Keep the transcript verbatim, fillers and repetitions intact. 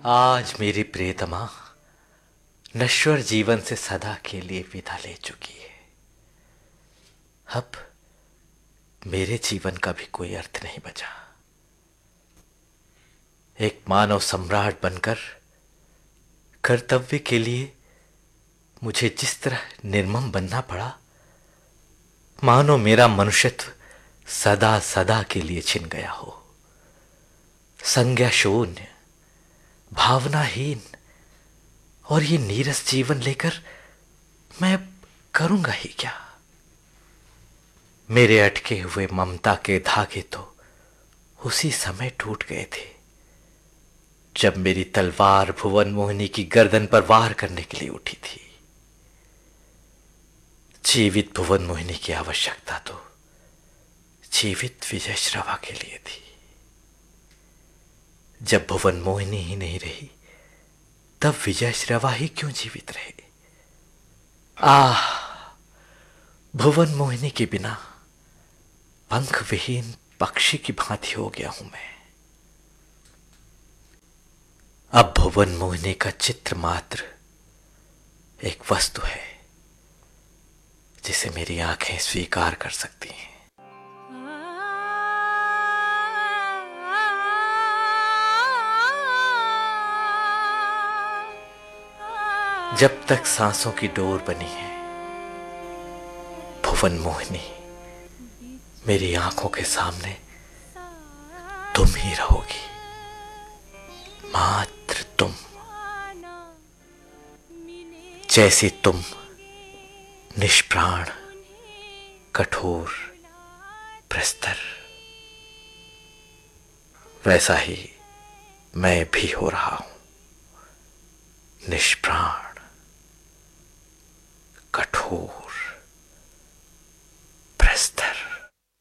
आज मेरी प्रियतमा नश्वर जीवन से सदा के लिए विदा ले चुकी है। अब मेरे जीवन का भी कोई अर्थ नहीं बचा। एक मानव सम्राट बनकर कर्तव्य के लिए मुझे जिस तरह निर्मम बनना पड़ा, मानो मेरा मनुष्यत्व सदा सदा के लिए छिन गया हो। संज्ञा शून्य, भावनाहीन और ये नीरस जीवन लेकर मैं करूंगा ही क्या। मेरे अटके हुए ममता के धागे तो उसी समय टूट गए थे जब मेरी तलवार भुवन मोहिनी की गर्दन पर वार करने के लिए उठी थी। जीवित भुवन मोहिनी की आवश्यकता तो जीवित विजयश्रवा के लिए थी। जब भुवन मोहिनी ही नहीं रही तब विजयश्रवा ही क्यों जीवित रहे। आह, भुवन मोहिनी के बिना पंख विहीन पक्षी की भांति हो गया हूं मैं। अब भुवन मोहिनी का चित्र मात्र एक वस्तु है जिसे मेरी आंखें स्वीकार कर सकती हैं। जब तक सांसों की डोर बनी है, भुवन मोहिनी मेरी आंखों के सामने तुम ही रहोगी, मात्र तुम। जैसी तुम निष्प्राण, कठोर, प्रस्तर, वैसा ही मैं भी हो रहा हूं, निष्प्राण, कठोर।